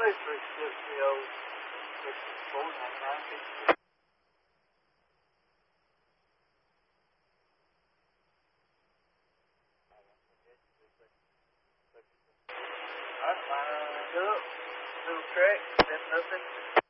for CFCO 499. Alright, line up, little track, then nothing.